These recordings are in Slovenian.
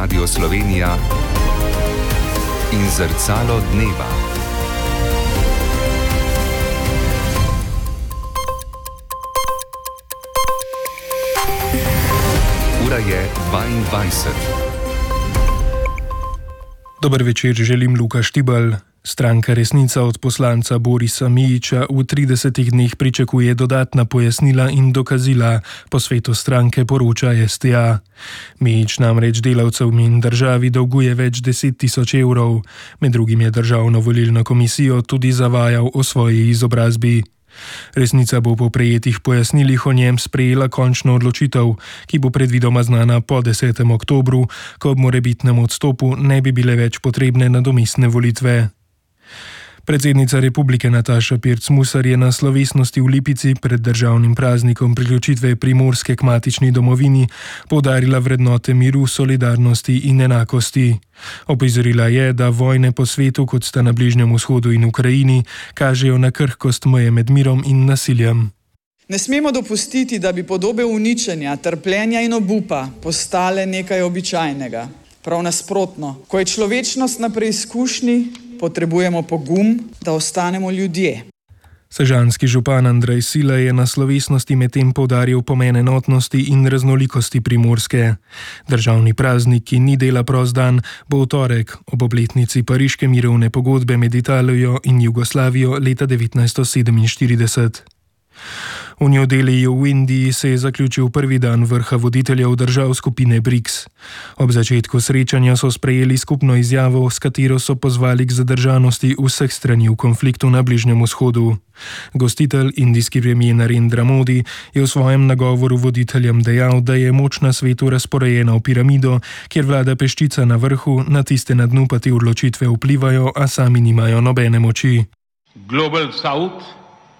Radio Slovenija in Zrcalo dneva. Ura je 22. Dober večer, želim Luka Štibelj. Stranka Resnica od poslanca Borisa Mijića v 30 dneh pričakuje dodatna pojasnila in dokazila, po svetu stranke poroča STA. Mijić namreč delavcem in državi dolguje več 10.000 evrov. Med drugim je Državno volilno komisijo tudi zavajal o svoji izobrazbi. Resnica bo po prejetih pojasnilih o njem sprejela končno odločitev, ki bo predvidoma znana po 10. oktobru, ko ob morebitnem odstopu ne bi bile več potrebne nadomestne volitve. Predsednica republike Nataša Pirc Musar je na slovesnosti v Lipici pred državnim praznikom priključitve Primorske k matični domovini poudarila vrednote miru, solidarnosti in enakosti. Opozorila je, da vojne po svetu, kot sta na Bližnjem vzhodu in Ukrajini, kažejo na krhkost meje med mirom in nasiljem. Ne smemo dopustiti, da bi podobe uničenja, trpljenja in obupa postale nekaj običajnega. Prav nasprotno, ko je človečnost na preizkušnji, potrebujemo pogum, da ostanemo ljudje. Sežanski župan Andrej Sila je na slovesnosti medtem poudaril pomen enotnosti in raznolikosti Primorske. Državni praznik, ki ni dela prost dan, bo v torek ob obletnici Pariške mirovne pogodbe med Italijo in Jugoslavijo leta 1947. V New Delhiju v Indiji se je zaključil prvi dan vrha voditeljev držav skupine BRICS. Ob začetku srečanja so sprejeli skupno izjavo, s katero so pozvali k zadržanosti vseh strani v konfliktu na Bližnjem vzhodu. Gostitelj, indijski premijer Narendra Modi, je v svojem nagovoru voditeljem dejal, da je moč na svetu razporejena v piramido, kjer vlada peščica na vrhu, na tiste na dnu pa te odločitve vplivajo, a sami nimajo nobene moči. Global South.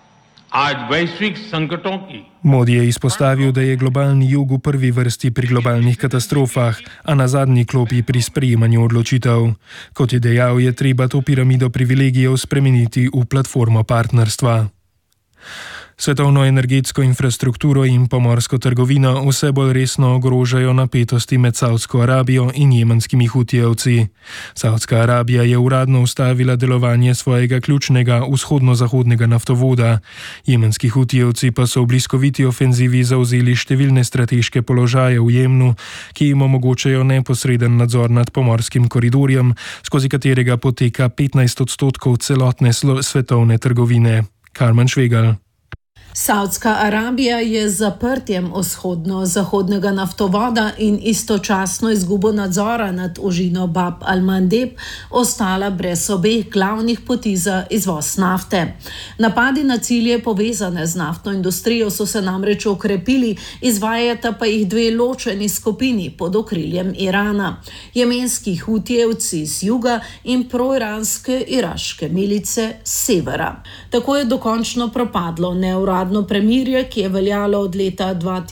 Modi je izpostavil, da je globalni jug v prvi vrsti pri globalnih katastrofah, a na zadnji klopi pri sprejemanju odločitev. Kot je dejal, je treba to piramido privilegijev spremeniti v platformo partnerstva. Svetovno energetsko infrastrukturo in pomorsko trgovino vse bolj resno ogrožajo napetosti med Savdsko Arabijo in jemenskimi hutijevci. Savdska Arabija je uradno ustavila delovanje svojega ključnega vzhodno-zahodnega naftovoda. Jemenski hutijevci pa so v bliskoviti ofenzivi zavzeli številne strateške položaje v Jemnu, ki jim omogočajo neposreden nadzor nad pomorskim koridorjem, skozi katerega poteka 15% celotne svetovne trgovine. Karmen Švegal. Savdska Arabija je z zaprtjem vzhodno-zahodnega naftovoda in istočasno izgubo nadzora nad ožino Bab al-Mandeb ostala brez obeh glavnih poti za izvoz nafte. Napadi na cilje povezane z naftno industrijo so se namreč okrepili, izvajata pa jih dve ločeni skupini pod okriljem Irana. Jemenski hutijevci z juga in proiranske iraške milice z severa. Tako je dokončno propadlo neuradno premirje, ki je veljalo od leta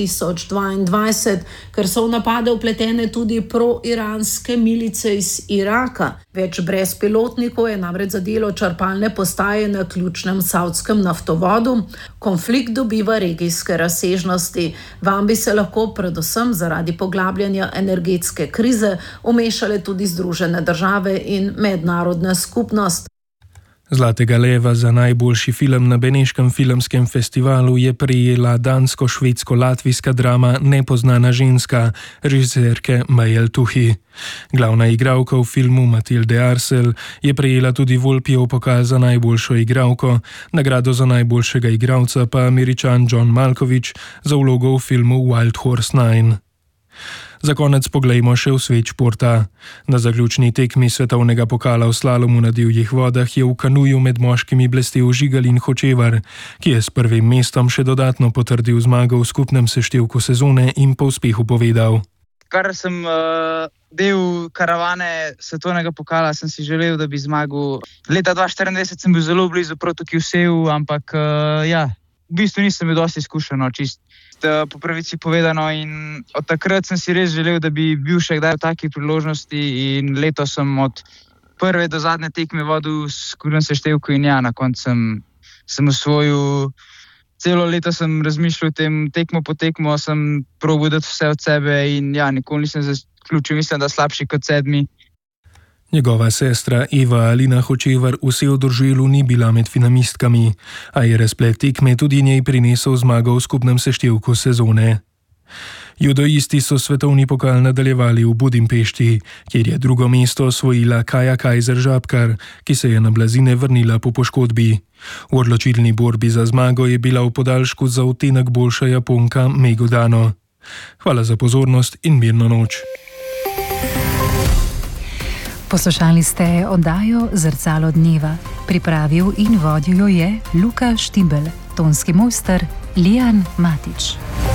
2022, ker so v napade vpletene tudi proiranske milice iz Iraka. Več brezpilotnikov je namreč zadelo črpalne postaje na ključnem savdskem naftovodu. Konflikt dobiva regijske razsežnosti. Vam bi se lahko predvsem zaradi poglabljanja energetske krize umešale tudi Združene države in mednarodna skupnost. Zlatega leva za najboljši film na Beneškem filmskem festivalu je prejela dansko-švedsko-latvijska drama Nepoznana ženska režiserke Majel Tuhi. Glavna igralka v filmu Matilde Arsel je prejela tudi Volpijev pokal za najboljšo igralko, nagrado za najboljšega igralca pa Američan John Malkovich za vlogo v filmu Wild Horse 9. Za konec poglejmo še v svet športa. Na zaključni tekmi svetovnega pokala v slalomu na divjih vodah je v kanuju med moškimi blestel Žigalin Hočevar, ki je s prvim mestom še dodatno potrdil zmago v skupnem seštevku sezone in po uspehu povedal. Kar sem del karavane svetovnega pokala, sem si želel, da bi zmagal. Leta 2024 sem bil zelo blizu proti Kjuseu, ampak v bistvu nisem bil dosti izkušen, čist po pravici povedano, in od takrat sem si res želel, da bi bil še kdaj v taki priložnosti, in letos sem od prve do zadnje tekme vodil v skupnem seštevku in na koncu sem osvojil. Celo leto sem razmišljal o tem, tekmo po tekmo sem probal dati vse od sebe in nikoli nisem ključu, mislim, da slabši kot 7. Njegova sestra Eva Alina Hočevar vse v Dorželu ni bila med finalistkami, a je razplet tekme tudi njej prinesel zmago v skupnem seštevku sezone. Judoisti so svetovni pokal nadaljevali v Budimpešti, kjer je drugo mesto osvojila Kaja Kajzer Žabkar, ki se je na blazine vrnila po poškodbi. V odločilni borbi za zmago je bila v podaljšku za odtenek boljša Japonka Mei Godano. Hvala za pozornost in mirno noč. Poslušali ste oddajo Zrcalo dneva. Pripravil in vodil jo je Luka Štibelj, tonski mojster Lijan Matič.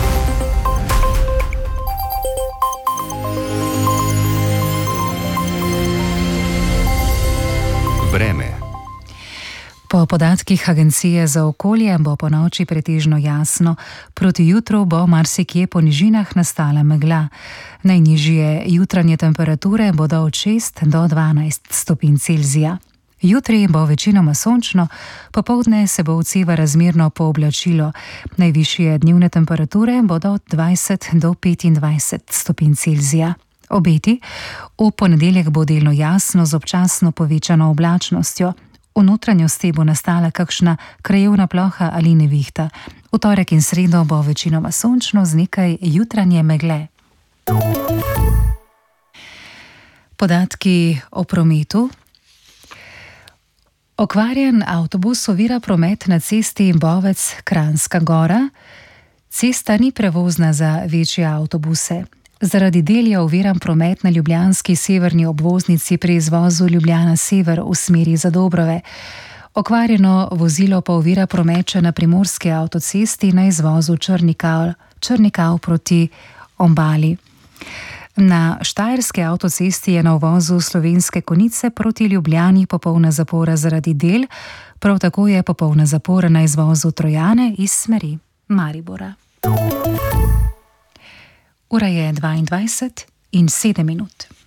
Vreme. Po podatkih Agencije za okolje bo po noči pretežno jasno, proti jutru bo marsikje po nižinah nastala megla. Najnižje jutranje temperature bodo od 6 do 12 stopinj Celzija. Jutri bo večinoma sončno, popoldne se bo odseva razmerno pooblačilo. Najvišje dnevne temperature bodo od 20 do 25 stopinj Celzija. Obeti: v ponedeljek bo delno jasno z občasno povečano oblačnostjo. V notranjosti bo nastala kakšna krajevna ploha ali nevihta. V torek in sredo bo večinoma sončno z nekaj jutranje megle. Podatki o prometu. Okvarjen avtobus ovira promet na cesti Bovec-Kranjska Gora. Cesta ni prevozna za večje avtobuse. Zaradi del je oviran promet na ljubljanski severni obvoznici pri izvozu Ljubljana Sever v smeri Zadobrove. Okvarjeno vozilo pa ovira promet na primorski avtocesti na izvozu Črnikav proti Ombali. Na štajerski avtocesti je na uvozu Slovenske Konjice proti Ljubljani popolna zapora zaradi del, prav tako je popolna zapora na izvozu Trojane iz smeri Maribora. Ura je 22:07.